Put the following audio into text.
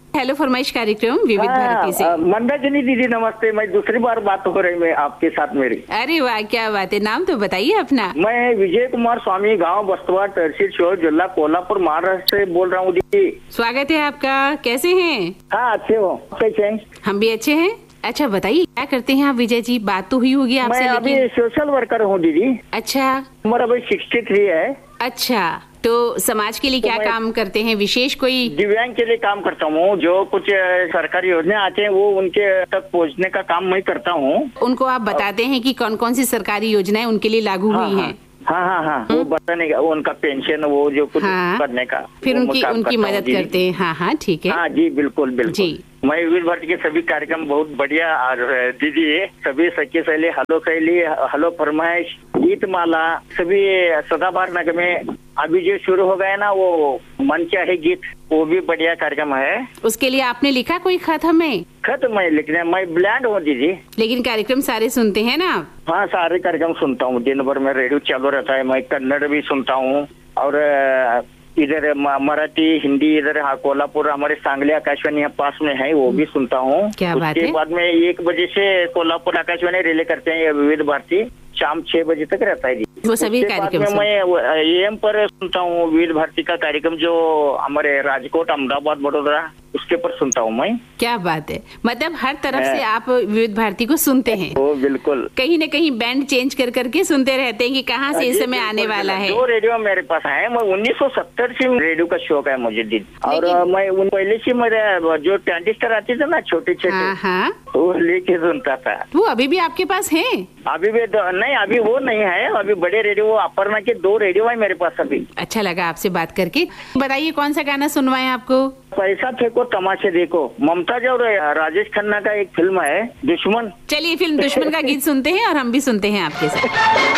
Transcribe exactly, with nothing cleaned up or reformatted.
Hello फरमाइश कार्यक्रम विविध भारती से। मंदाकिनी दीदी नमस्ते। मैं दूसरी बार बात हो रही मैं आपके साथ मेरी। अरे वाह क्या बात है, नाम तो बताइए अपना। मैं विजय कुमार स्वामी, गांव बस्तवा, तहसील शोर, जिला कोल्हापुर, महाराष्ट्र से बोल रहा हूँ दीदी। स्वागत है आपका, कैसे हैं? हाँ अच्छे हो, कैसे हैं? हम भी अच्छे हैं। अच्छा बताइए क्या करते हैं आप विजय जी? बात तो हुई होगी आपसे। मैं अभी सोशल वर्कर हूँ दीदी। अच्छा, उम्र अभी सिक्सटी थ्री है। अच्छा, तो समाज के लिए तो क्या काम करते हैं विशेष? कोई दिव्यांग के लिए काम करता हूँ। जो कुछ सरकारी योजना आते हैं वो उनके तक पहुँचने का काम मैं करता हूँ। उनको आप बताते हैं कि कौन कौन सी सरकारी योजनाएं उनके लिए लागू हाँ, हुई हाँ, हैं? हाँ हाँ हाँ वो बताने का, वो उनका पेंशन, वो जो कुछ हाँ, करने का, फिर उनकी उनकी मदद दीदी। करते हैं। हाँ हाँ ठीक है। हाँ जी बिल्कुल बिल्कुल जी। मैं विविध भारती के सभी कार्यक्रम बहुत बढ़िया और दीदी सभी सखी शैली, हलो शैली, हलो फरमाइश, गीत माला, सभी सदाबहार नगर में अभी जो शुरू हो गया ना वो मन क्या है गीत, वो भी बढ़िया कार्यक्रम है। उसके लिए आपने लिखा कोई खत हमें? खत मैं लिखने मैं ब्लैंड हूँ दीदी। लेकिन कार्यक्रम सारे सुनते हैं ना आप? हाँ सारे कार्यक्रम सुनता हूँ, दिन भर में रेडियो चालू रहता है। मैं कन्नड़ भी सुनता हूँ और इधर मराठी, हिंदी, इधर हाँ कोल्हापुर हमारे सांगली आकाशवाणी यहाँ पास में है वो भी सुनता हूँ। क्या बात है। उसके बाद में एक बजे से कोल्हापुर आकाशवाणी रिले करते हैं विविध भारती, शाम छह बजे तक रहता है जी। वो सभी कार्यक्रम मैं एएम पर सुनता हूँ विविध भारती का कार्यक्रम जो हमारे राजकोट, अहमदाबाद, बड़ोदरा उसके पर सुनता हूँ मैं। क्या बात है, मतलब हर तरफ से आप विविध भारती को सुनते हैं। वो बिल्कुल कहीं न कहीं बैंड चेंज कर करके सुनते रहते हैं कि कहाँ से इस समय आने वाला है। दो रेडियो मेरे पास है। मैं उन्नीस सौ सत्तर से रेडियो का शौक है मुझे दीदी। और मैं उन पहले से मेरे जो ट्रांजिस्टर आते थे ना छोटे छोटे, हाँ हाँ, वो लेके सुनता था। वो अभी भी आपके पास है? अभी भी नहीं, अभी वो नहीं है। अभी बड़े रेडियो, वो अपर्णा के दो रेडियो है मेरे पास अभी। अच्छा लगा आपसे बात करके। बताइए कौन सा गाना सुनवाएं आपको? पैसा फेंको तमाशे देखो, मुमताज और राजेश खन्ना का एक फिल्म है दुश्मन। चलिए फिल्म दुश्मन का गीत सुनते हैं और हम भी सुनते हैं आपके साथ।